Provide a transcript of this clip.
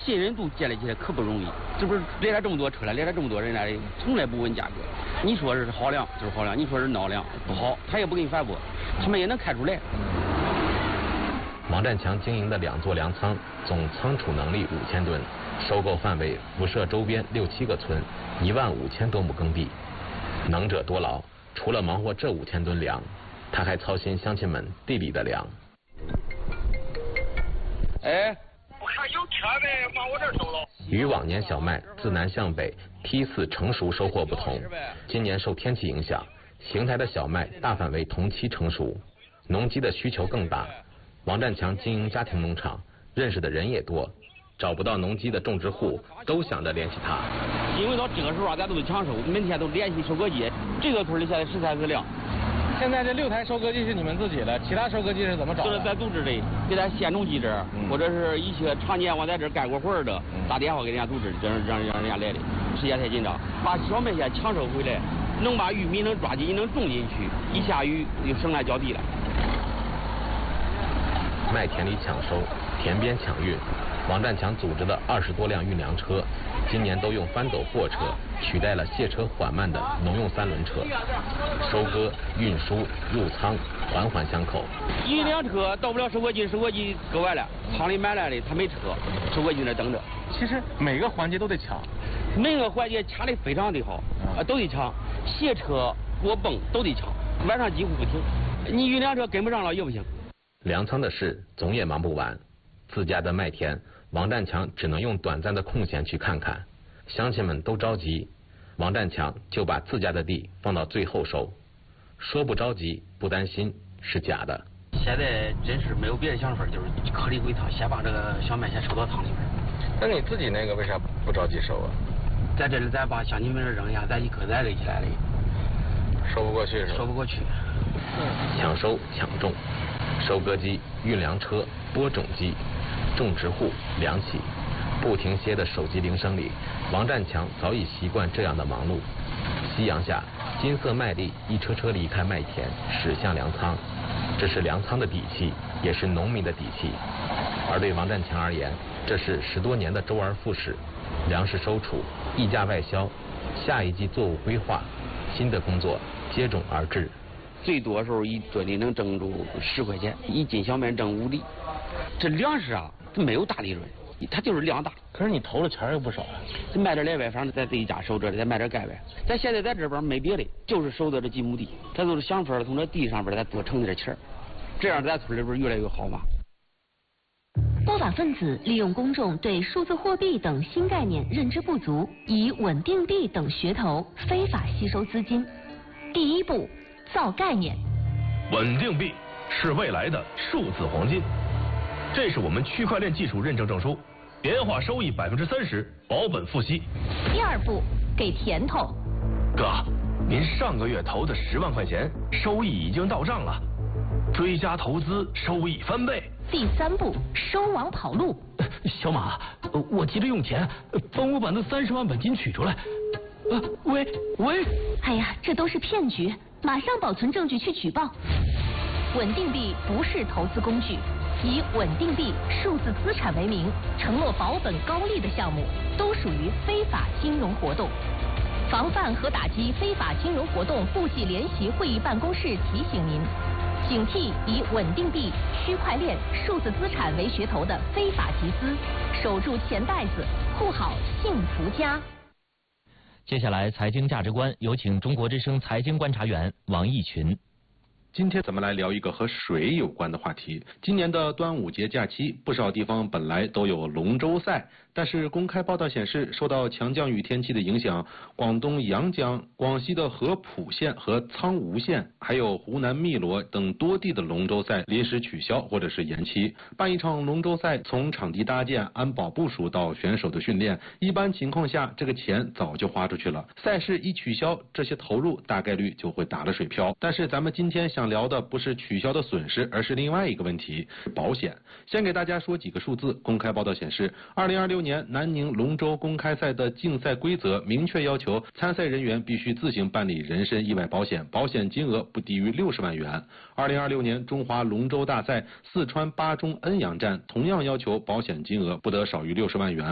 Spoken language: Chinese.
信任度建立起来可不容易。这不是来了这么多车了，来了这么多人来的，从来不问价格。你说是好粮就是好粮，你说是孬粮不好，他也不给你反驳，他们也能看出来。 王占强经营的2座粮仓，总仓储能力5000吨，收购范围辐射周边6、7个村，15000多亩耕地。能者多劳，除了忙活这5000吨粮，他还操心乡亲们地里的粮。 哎， 我看有车呗，往我这儿收了。 与往年小麦自南向北梯次成熟收获不同，今年受天气影响，邢台的小麦大范围同期成熟，农机的需求更大。王占强经营家庭农场，认识的人也多，找不到农机的种植户都想着联系他。 因为到这个时候啊，咱都得抢收，每天都联系收割机。这个村里现在13个粮。 现在这6台收割机是你们自己的，其他收割机是怎么找的？ 就是咱组织的，给咱县农机这儿，或者是一些常年往咱这儿干过活儿的，打电话给人家组织，让人家来的。时间太紧张，把小麦先抢收回来，能把玉米能抓紧，能种进去，一下雨就省来浇地了。 麦田里抢收，田边抢运，王占强组织的20多辆运粮车，今年都用翻斗货车取代了卸车缓慢的农用3轮车，收割、运输、入仓环环相扣。 一辆车到不了收割机，收割机割完了，厂里买来的他没车，收割机那等着。 其实每个环节都得抢， 每个环节掐的非常的好，都得抢，卸车、过泵都得抢，晚上几乎不停。你运粮车跟不上了也不行。 粮仓的事总也忙不完，自家的麦田，王占强只能用短暂的空闲去看看。乡亲们都着急，王占强就把自家的地放到最后收。说不着急不担心是假的。 现在真是没有别的想法，就是颗粒归汤，先把这个小麦先收到仓里边。 那你自己那个为啥不着急收啊？ 在这里咱把乡亲们扔下，咱一颗再垒起来的。 收不过去是吧？ 收不过去。 抢收抢种，收割机、运粮车、播种机、种植户、粮企，不停歇的手机铃声里，王占强早已习惯这样的忙碌。夕阳下，金色麦粒一车车离开麦田，驶向粮仓。这是粮仓的底气，也是农民的底气。而对王占强而言，这是10多年的周而复始，粮食收储、溢价外销、下一季作物规划，新的工作接踵而至。 最多时候一吨里能挣住10块钱，1斤小麦挣5厘。这粮食啊，它没有大利润，它就是量大。 可是你投的钱又不少啊。 卖点来外，反正在自己家收着的，再卖点盖外。咱现在在这边没别的，就是收的这几亩地，咱都是想法从这地上边咱多挣点钱，这样咱村里边越来越好嘛。 不法分子利用公众对数字货币等新概念认知不足，以稳定币等噱头非法吸收资金。第一步，造概念。 稳定币是未来的数字黄金，这是我们区块链技术认证证书，年化收益30%，保本付息。 第二步，给甜头。 哥，您上个月投的10万块钱，收益已经到账了，追加投资收益翻倍。 第三步，收网跑路。 小马，我急着用钱，帮我把那30万本金取出来。喂。 哎呀，这都是骗局，马上保存证据去举报。稳定币不是投资工具，以稳定币、数字资产为名，承诺保本高利的项目，都属于非法金融活动。防范和打击非法金融活动部际联席会议办公室提醒您，警惕以稳定币、区块链、数字资产为噱头的非法集资，守住钱袋子，护好幸福家。 接下来财经价值观，有请中国之声财经观察员王毅群。 今天咱们来聊一个和水有关的话题。今年的端午节假期，不少地方本来都有龙舟赛，但是公开报道显示，受到强降雨天气的影响，广东阳江、广西的合浦县和苍梧县，还有湖南汨罗等多地的龙舟赛临时取消或者是延期。办一场龙舟赛，从场地搭建、安保部署到选手的训练，一般情况下，这个钱早就花出去了。赛事一取消，这些投入大概率就会打了水漂。但是咱们今天想聊的不是取消的损失，而是另外一个问题，保险。先给大家说几个数字。公开报道显示，2026年南宁龙舟公开赛的竞赛规则明确要求，参赛人员必须自行办理人身意外保险，保险金额不低于60万元。2026年中华龙舟大赛四川巴中恩阳站同样要求保险金额不得少于60万元。